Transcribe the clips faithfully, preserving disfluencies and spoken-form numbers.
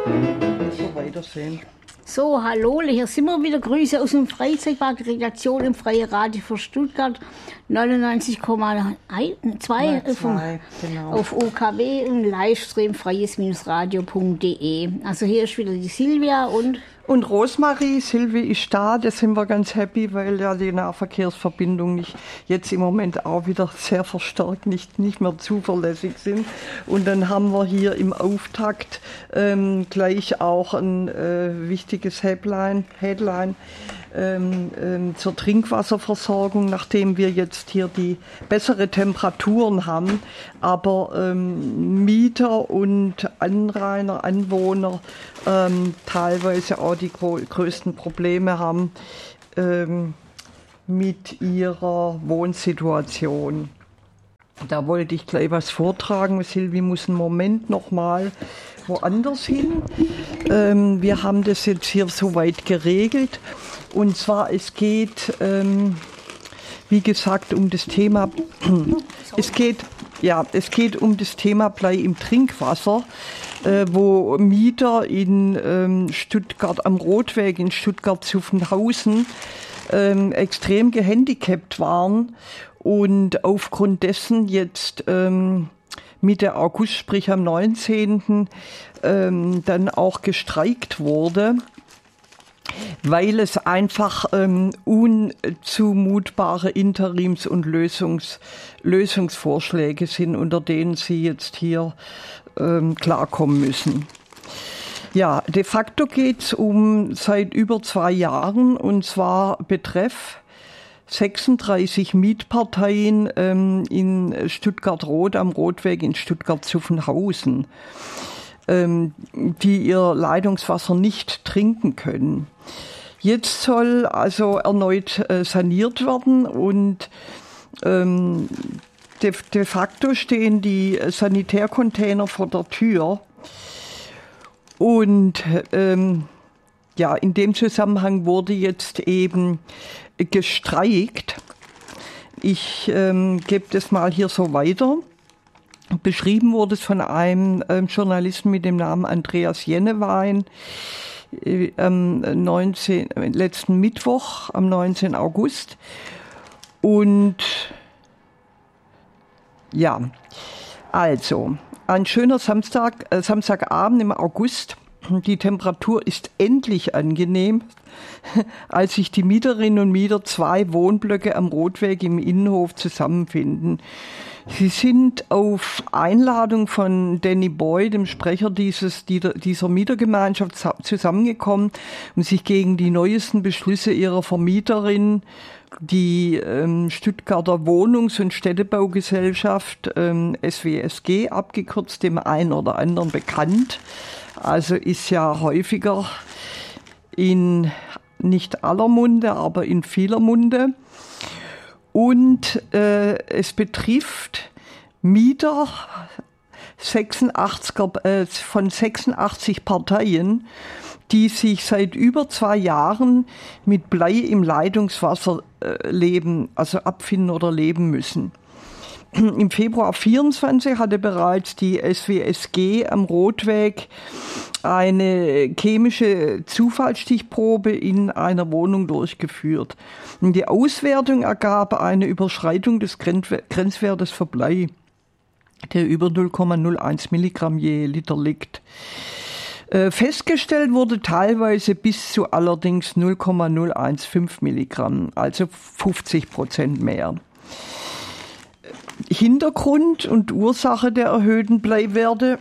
So weitersehen. So, hallo, hier sind wir wieder. Grüße aus dem Freizeitpark Rekreation im Freien Radio für Stuttgart. neunundneunzig Komma zwei Genau. Auf O K W im Livestream freies radio punkt de. Also hier ist wieder die Silvia und... Und Rosmarie, Silvi ist da, da sind wir ganz happy, weil ja die Nahverkehrsverbindungen nicht jetzt im Moment auch wieder sehr verstärkt, nicht, nicht mehr zuverlässig sind. Und dann haben wir hier im Auftakt ähm, gleich auch ein äh, wichtiges Headline, Headline ähm, ähm, zur Trinkwasserversorgung, nachdem wir jetzt hier die bessere Temperaturen haben, aber ähm, Mieter und Anrainer, Anwohner ähm, teilweise auch die größten Probleme haben ähm, mit ihrer Wohnsituation. Da wollte ich gleich was vortragen. Silvi muss einen Moment noch mal woanders hin. Ähm, wir haben das jetzt hier soweit geregelt. Und zwar, es geht, ähm, wie gesagt, um das Thema, es geht, ja, es geht um das Thema Blei im Trinkwasser, äh, wo Mieter in ähm, Stuttgart am Rotweg, in Stuttgart-Zuffenhausen, ähm, extrem gehandicapt waren und aufgrund dessen jetzt ähm, Mitte August, sprich am neunzehnten Ähm, dann auch gestreikt wurde, weil es einfach ähm, unzumutbare Interims- und Lösungs- Lösungsvorschläge sind, unter denen sie jetzt hier ähm, klarkommen müssen. Ja, de facto geht es um seit über zwei Jahren, und zwar betreff sechsunddreißig Mietparteien ähm, in Stuttgart-Rot am Rotweg in Stuttgart-Zuffenhausen, ähm, die ihr Leitungswasser nicht trinken können. Jetzt soll also erneut äh, saniert werden, und ähm, de, de facto stehen die Sanitärcontainer vor der Tür. Und ähm, ja, in dem Zusammenhang wurde jetzt eben gestreikt. Ich ähm, gebe das mal hier so weiter. Beschrieben wurde es von einem ähm, Journalisten mit dem Namen Andreas Jennewein äh, am neunzehnten letzten Mittwoch, am neunzehnten August. Und ja, also ein schöner Samstag, äh, Samstagabend im August. Die Temperatur ist endlich angenehm, als sich die Mieterinnen und Mieter zwei Wohnblöcke am Rotweg im Innenhof zusammenfinden. Sie sind auf Einladung von Danny Boy, dem Sprecher dieses, dieser Mietergemeinschaft, zusammengekommen, um sich gegen die neuesten Beschlüsse ihrer Vermieterin, die ähm, Stuttgarter Wohnungs- und Städtebaugesellschaft, ähm, S W S G, abgekürzt, dem einen oder anderen bekannt. Also ist ja häufiger in nicht aller Munde, aber in vieler Munde. Und äh, es betrifft Mieter sechsundachtzig, äh, von sechsundachtzig Parteien, die sich seit über zwei Jahren mit Blei im Leitungswasser äh, leben, also abfinden oder leben müssen. Im Februar vierundzwanzig hatte bereits die S W S G am Rotweg eine chemische Zufallsstichprobe in einer Wohnung durchgeführt. Und die Auswertung ergab eine Überschreitung des Grenzwertes für Blei, der über null Komma null eins Milligramm je Liter liegt. Festgestellt wurde teilweise bis zu allerdings null Komma null eins fünf Milligramm, also fünfzig Prozent mehr. Hintergrund und Ursache der erhöhten Bleiwerte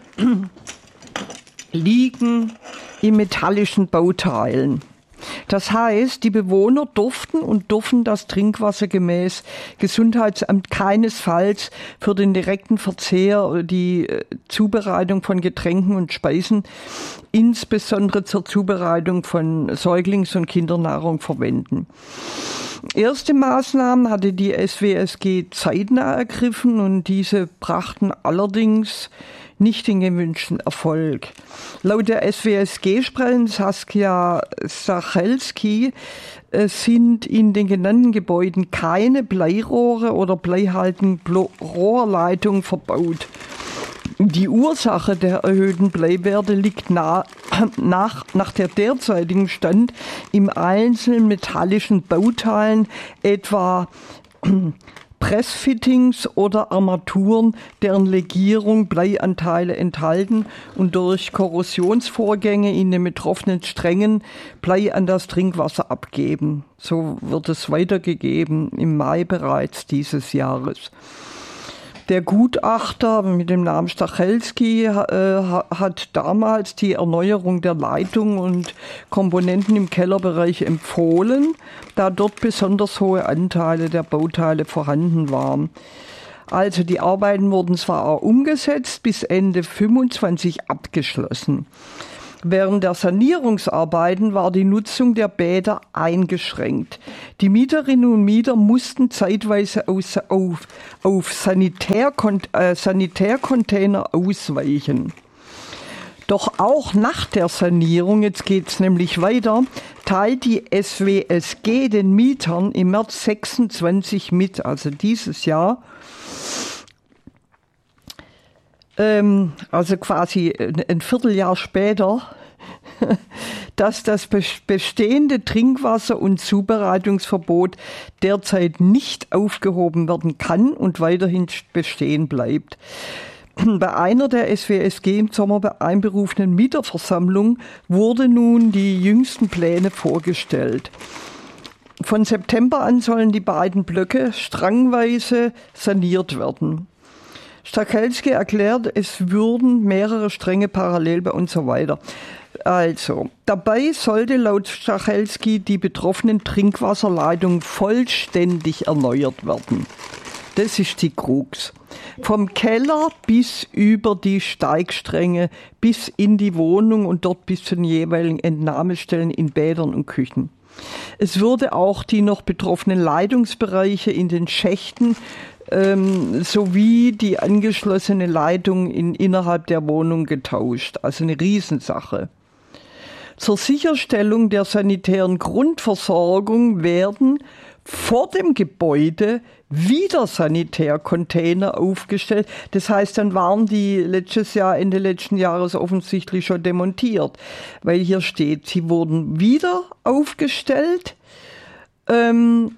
liegen in metallischen Bauteilen. Das heißt, die Bewohner durften und dürfen das Trinkwasser gemäß Gesundheitsamt keinesfalls für den direkten Verzehr oder die Zubereitung von Getränken und Speisen, insbesondere zur Zubereitung von Säuglings- und Kindernahrung verwenden. Erste Maßnahmen hatte die S W S G zeitnah ergriffen, und diese brachten allerdings nicht den gewünschten Erfolg. Laut der S W S G-Sprecherin Saskia Sachelski sind in den genannten Gebäuden keine Bleirohre oder bleihaltige Rohrleitungen verbaut. Die Ursache der erhöhten Bleiwerte liegt nahe nach, nach der derzeitigen Stand im einzelnen metallischen Bauteilen etwa Pressfittings oder Armaturen, deren Legierung Bleianteile enthalten und durch Korrosionsvorgänge in den betroffenen Strängen Blei an das Trinkwasser abgeben. So wird es weitergegeben im Mai bereits dieses Jahres. Der Gutachter mit dem Namen Stachelski äh, hat damals die Erneuerung der Leitung und Komponenten im Kellerbereich empfohlen, da dort besonders hohe Anteile der Bauteile vorhanden waren. Also die Arbeiten wurden zwar auch umgesetzt, bis Ende fünfundzwanzig abgeschlossen. Während der Sanierungsarbeiten war die Nutzung der Bäder eingeschränkt. Die Mieterinnen und Mieter mussten zeitweise aus, auf, auf Sanitärkont- äh, Sanitärcontainer ausweichen. Doch auch nach der Sanierung, jetzt geht's nämlich weiter, teilt die S W S G den Mietern im März sechsundzwanzig mit, also dieses Jahr, also quasi ein Vierteljahr später, dass das bestehende Trinkwasser- und Zubereitungsverbot derzeit nicht aufgehoben werden kann und weiterhin bestehen bleibt. Bei einer der S W S G im Sommer einberufenen Mieterversammlung wurde nun die jüngsten Pläne vorgestellt. Von September an sollen die beiden Blöcke strangweise saniert werden. Stachelski erklärt, es würden mehrere Stränge parallel und so weiter. Also, dabei sollte laut Stachelski die betroffenen Trinkwasserleitungen vollständig erneuert werden. Das ist die Krux. Vom Keller bis über die Steigstränge, bis in die Wohnung und dort bis zu den jeweiligen Entnahmestellen in Bädern und Küchen. Es würde auch die noch betroffenen Leitungsbereiche in den Schächten Ähm, sowie die angeschlossene Leitung in, innerhalb der Wohnung getauscht. Also eine Riesensache. Zur Sicherstellung der sanitären Grundversorgung werden vor dem Gebäude wieder Sanitärcontainer aufgestellt. Das heißt, dann waren die letztes Jahr, Ende letzten Jahres offensichtlich schon demontiert, weil hier steht, sie wurden wieder aufgestellt. Ähm,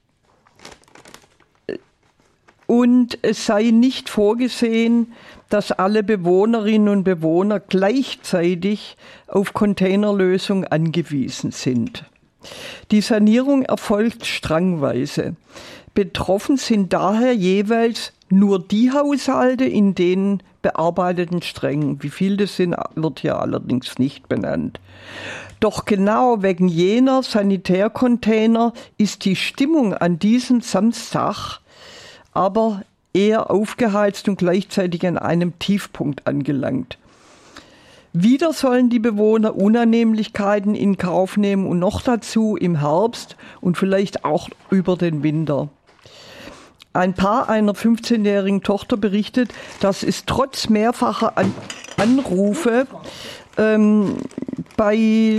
Und es sei nicht vorgesehen, dass alle Bewohnerinnen und Bewohner gleichzeitig auf Containerlösung angewiesen sind. Die Sanierung erfolgt strangweise. Betroffen sind daher jeweils nur die Haushalte in den bearbeiteten Strängen. Wie viel das sind, wird hier allerdings nicht benannt. Doch genau wegen jener Sanitärcontainer ist die Stimmung an diesem Samstag aber eher aufgeheizt und gleichzeitig an einem Tiefpunkt angelangt. Wieder sollen die Bewohner Unannehmlichkeiten in Kauf nehmen und noch dazu im Herbst und vielleicht auch über den Winter. Ein Paar einer fünfzehnjährigen Tochter berichtet, dass es trotz mehrfacher An- Anrufe ähm, bei,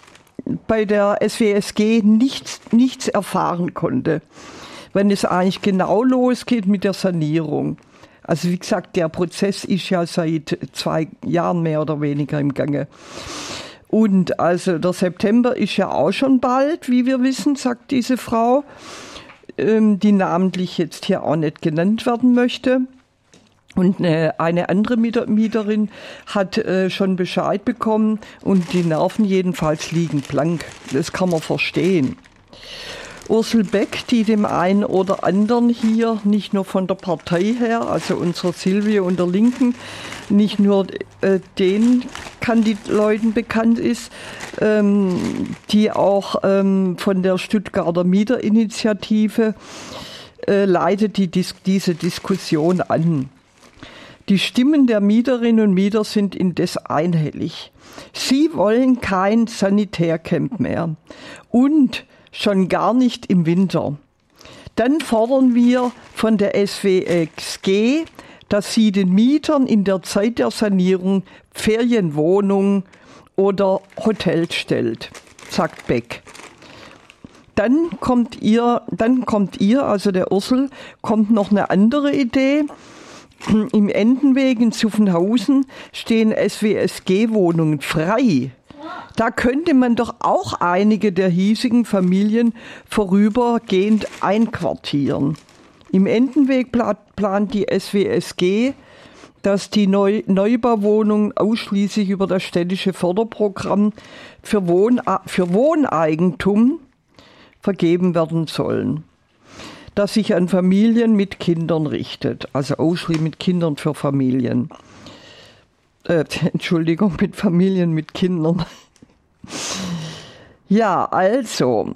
bei der S W S G nichts, nichts erfahren konnte, wenn es eigentlich genau losgeht mit der Sanierung. Also wie gesagt, der Prozess ist ja seit zwei Jahren mehr oder weniger im Gange. Und also der September ist ja auch schon bald, wie wir wissen, sagt diese Frau, ähm, die namentlich jetzt hier auch nicht genannt werden möchte. Und eine, eine andere Mieter, Mieterin hat äh, schon Bescheid bekommen und die Nerven jedenfalls liegen blank. Das kann man verstehen. Ursel Beck, die dem einen oder anderen hier, nicht nur von der Partei her, also unserer Silvia und der Linken, nicht nur äh, den Leuten bekannt ist, ähm, die auch ähm, von der Stuttgarter Mieterinitiative äh, leitet die Dis- diese Diskussion an. Die Stimmen der Mieterinnen und Mieter sind indes einhellig. Sie wollen kein Sanitärcamp mehr und schon gar nicht im Winter. Dann fordern wir von der S W S G, dass sie den Mietern in der Zeit der Sanierung Ferienwohnungen oder Hotels stellt, sagt Beck. Dann kommt ihr, dann kommt ihr, also der Ursel, kommt noch eine andere Idee. Im Entenweg in Zuffenhausen stehen S W S G-Wohnungen frei. Da könnte man doch auch einige der hiesigen Familien vorübergehend einquartieren. Im Entenweg plant die S W S G, dass die Neu- Neubauwohnungen ausschließlich über das städtische Förderprogramm für, Wohn- für Wohneigentum vergeben werden sollen, das sich an Familien mit Kindern richtet, also ausschließlich mit Kindern für Familien. Äh, Entschuldigung, mit Familien mit Kindern. Ja, also,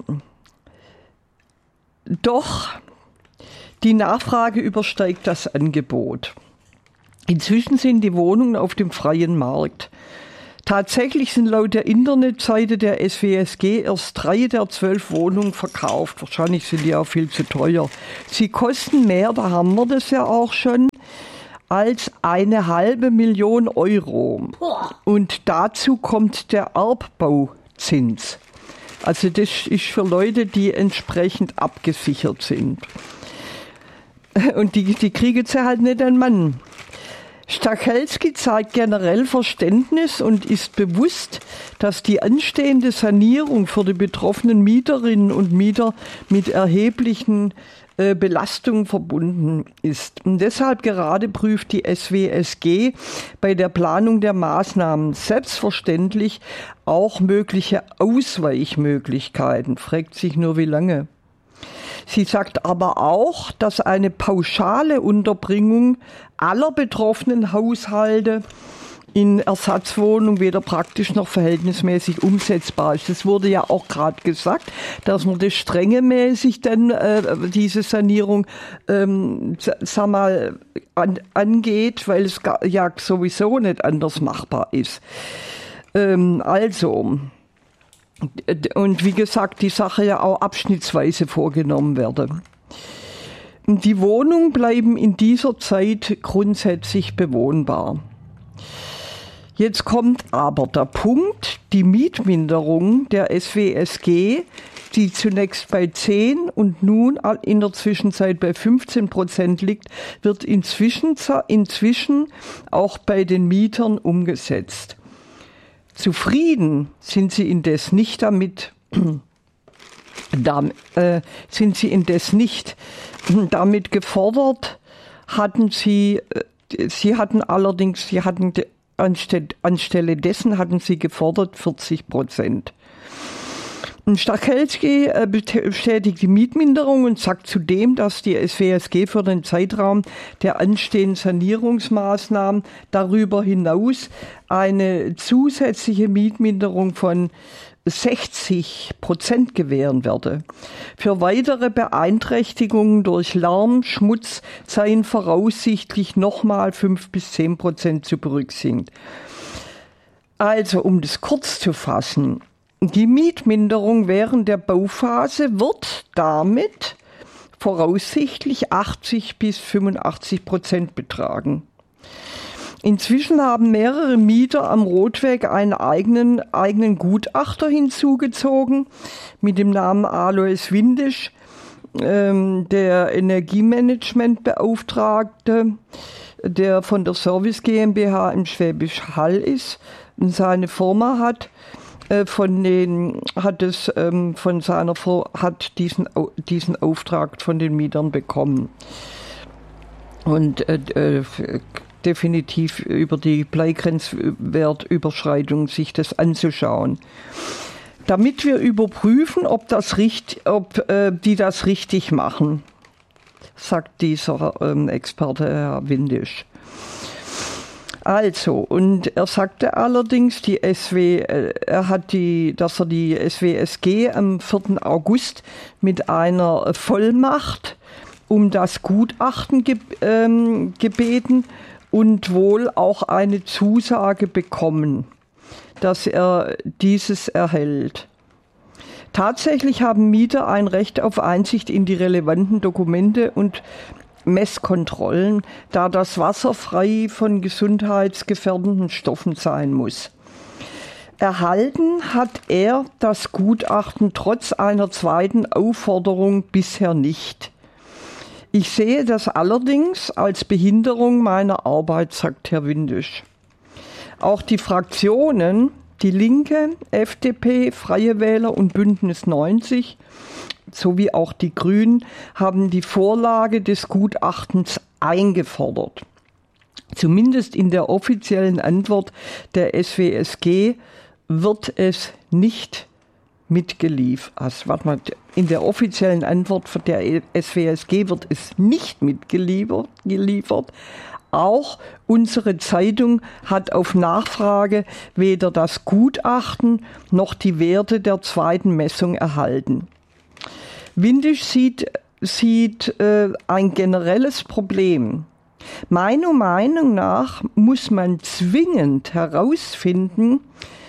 doch die Nachfrage übersteigt das Angebot. Inzwischen sind die Wohnungen auf dem freien Markt. Tatsächlich sind laut der Internetseite der S W S G erst drei der zwölf Wohnungen verkauft. Wahrscheinlich sind die auch viel zu teuer. Sie kosten mehr, da haben wir das ja auch schon, als eine halbe Million Euro. Und dazu kommt der Erbbauzins. Also das ist für Leute, die entsprechend abgesichert sind. Und die, die kriegen sie halt nicht an Mann. Stachelski zeigt generell Verständnis und ist bewusst, dass die anstehende Sanierung für die betroffenen Mieterinnen und Mieter mit erheblichen äh, Belastungen verbunden ist. Und deshalb gerade prüft die S W S G bei der Planung der Maßnahmen selbstverständlich auch mögliche Ausweichmöglichkeiten. Fragt sich nur, wie lange. Sie sagt aber auch, dass eine pauschale Unterbringung aller betroffenen Haushalte in Ersatzwohnungen weder praktisch noch verhältnismäßig umsetzbar ist. Es wurde ja auch gerade gesagt, dass man das strengemäßig dann äh, diese Sanierung ähm, sag mal an, angeht, weil es gar, ja sowieso nicht anders machbar ist. Ähm, also Und wie gesagt, die Sache ja auch abschnittsweise vorgenommen werde. Die Wohnungen bleiben in dieser Zeit grundsätzlich bewohnbar. Jetzt kommt aber der Punkt, die Mietminderung der S W S G, die zunächst bei zehn und nun in der Zwischenzeit bei fünfzehn Prozent liegt, wird inzwischen, inzwischen auch bei den Mietern umgesetzt. Zufrieden sind sie indes nicht damit, da, äh, sind sie indes nicht damit gefordert, hatten sie, äh, sie hatten allerdings, sie hatten anstelle, anstelle dessen hatten sie gefordert vierzig Prozent. Stachelski äh, bestätigt die Mietminderung und sagt zudem, dass die S W S G für den Zeitraum der anstehenden Sanierungsmaßnahmen darüber hinaus eine zusätzliche Mietminderung von sechzig Prozent gewähren werde. Für weitere Beeinträchtigungen durch Lärm, Schmutz seien voraussichtlich nochmal fünf bis zehn Prozent zu berücksichtigen. Also, um das kurz zu fassen, die Mietminderung während der Bauphase wird damit voraussichtlich achtzig bis fünfundachtzig Prozent betragen. Inzwischen haben mehrere Mieter am Rotweg einen eigenen, eigenen Gutachter hinzugezogen mit dem Namen Alois Windisch, ähm, der Energiemanagementbeauftragte, der von der Service GmbH im Schwäbisch Hall ist und seine Firma hat. Von den hat es ähm, von seiner hat diesen diesen Auftrag von den Mietern bekommen und äh, äh, definitiv über die Bleigrenzwertüberschreitung sich das anzuschauen, damit wir überprüfen, ob das richtig, ob äh, die das richtig machen, sagt dieser ähm, Experte Herr Windisch. Also, und er sagte allerdings, die S W, er hat die, dass er die S W S G am vierten August mit einer Vollmacht um das Gutachten ge, ähm, gebeten und wohl auch eine Zusage bekommen, dass er dieses erhält. Tatsächlich haben Mieter ein Recht auf Einsicht in die relevanten Dokumente und Messkontrollen, da das Wasser frei von gesundheitsgefährdenden Stoffen sein muss. Erhalten hat er das Gutachten trotz einer zweiten Aufforderung bisher nicht. Ich sehe das allerdings als Behinderung meiner Arbeit, sagt Herr Windisch. Auch die Fraktionen, die Linke, F D P, Freie Wähler und Bündnis neunzig sowie auch die Grünen haben die Vorlage des Gutachtens eingefordert. Zumindest in der offiziellen Antwort der S W S G wird es nicht mitgeliefert. Also, warte mal, in der offiziellen Antwort von der S W S G wird es nicht mitgeliefert. Geliefert. Auch unsere Zeitung hat auf Nachfrage weder das Gutachten noch die Werte der zweiten Messung erhalten. Windisch sieht, sieht äh, ein generelles Problem. Meiner Meinung nach muss man zwingend herausfinden,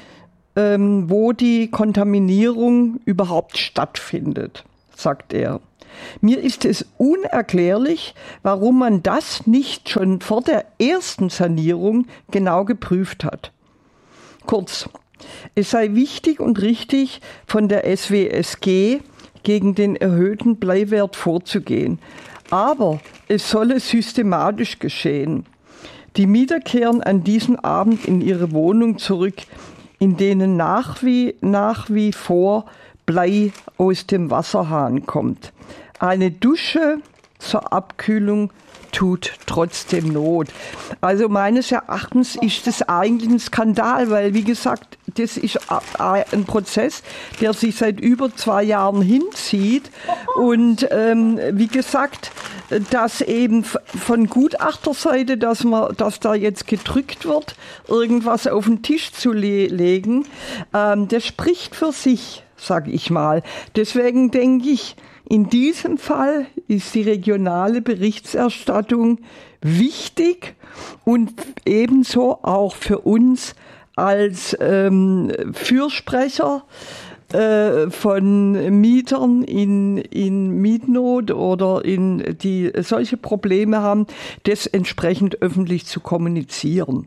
ähm, wo die Kontaminierung überhaupt stattfindet, sagt er. Mir ist es unerklärlich, warum man das nicht schon vor der ersten Sanierung genau geprüft hat. Kurz, es sei wichtig und richtig, von der S W S G gegen den erhöhten Bleiwert vorzugehen. Aber es solle systematisch geschehen. Die Mieter kehren an diesem Abend in ihre Wohnung zurück, in denen nach wie, nach wie vor Blei aus dem Wasserhahn kommt. Eine Dusche zur Abkühlung tut trotzdem Not. Also meines Erachtens ist das eigentlich ein Skandal, weil, wie gesagt, das ist ein Prozess, der sich seit über zwei Jahren hinzieht. Und ähm, wie gesagt, dass eben von Gutachterseite, dass man, dass da jetzt gedrückt wird, irgendwas auf den Tisch zu le- legen, ähm, das spricht für sich, sage ich mal. Deswegen denke ich, in diesem Fall ist die regionale Berichterstattung wichtig und ebenso auch für uns als ähm, Fürsprecher äh, von Mietern in, in Mietnot oder in die solche Probleme haben, das entsprechend öffentlich zu kommunizieren.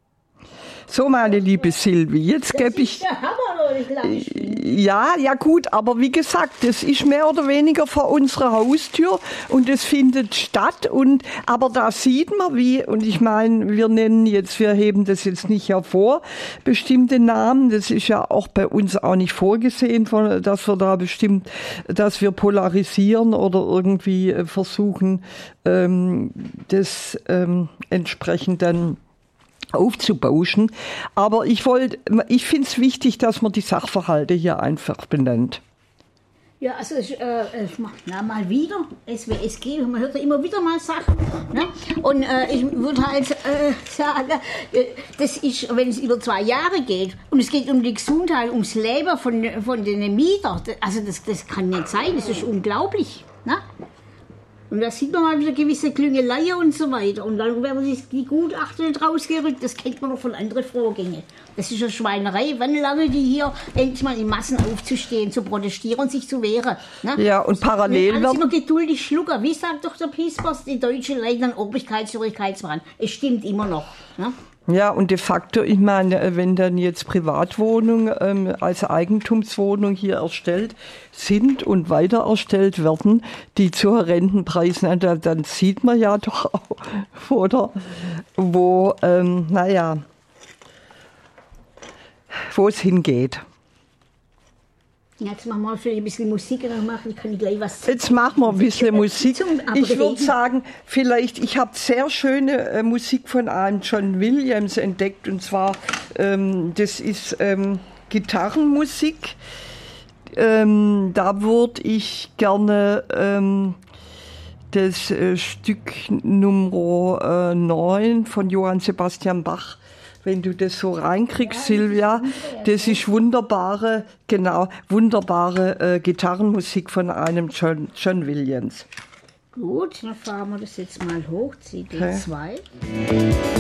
So, meine liebe Silvi, jetzt gebe ich... Ja, ja gut, aber wie gesagt, das ist mehr oder weniger vor unserer Haustür und es findet statt. Und aber da sieht man, wie, und ich meine, wir nennen jetzt, wir heben das jetzt nicht hervor, bestimmte Namen. Das ist ja auch bei uns auch nicht vorgesehen, von, dass wir da bestimmt, dass wir polarisieren oder irgendwie versuchen, ähm, das ähm, entsprechend dann aufzubauschen. Aber ich wollte, ich finde es wichtig, dass man die Sachverhalte hier einfach benennt. Ja, also ich, äh, ich mach na, mal wieder S W S G, man hört ja immer wieder mal Sachen. Ne? Und äh, ich würde halt äh, sagen, äh, das ist, wenn es über zwei Jahre geht und es geht um die Gesundheit, ums Leben von, von den Mietern, also das, das kann nicht sein, das ist unglaublich. Ne? Und da sieht man mal wieder gewisse Klüngeleier und so weiter. Und dann werden die Gutachten nicht rausgerückt. Das kennt man noch von anderen Vorgängen. Das ist eine Schweinerei. Wann lernen die hier endlich mal in Massen aufzustehen, zu protestieren und sich zu wehren? Ne? Ja, und parallel werden immer geduldig schlucken. Wie sagt doch der Pispers, die Deutschen leiden an Obrigkeitshörigkeitswahn. Es stimmt immer noch. Ne? Ja, und de facto, ich meine, wenn dann jetzt Privatwohnungen ähm, als Eigentumswohnung hier erstellt sind und weiter erstellt werden, die zu horrenden Preisen, dann, dann sieht man ja doch auch, oder, wo, ähm, naja, wo es hingeht. Jetzt machen wir vielleicht ein bisschen Musik und dann machen, kann ich gleich was... Jetzt machen wir ein bisschen Musik. Ich würde sagen, vielleicht, ich habe sehr schöne äh, Musik von einem John Williams entdeckt. Und zwar, ähm, das ist ähm, Gitarrenmusik. Ähm, da würde ich gerne ähm, das äh, Stück Nummer äh, neun von Johann Sebastian Bach, wenn du das so reinkriegst, ja, Silvia, das ist wunderbare, genau, wunderbare äh, Gitarrenmusik von einem John, John Williams. Gut, dann fahren wir das jetzt mal hoch, C D zwei. Okay.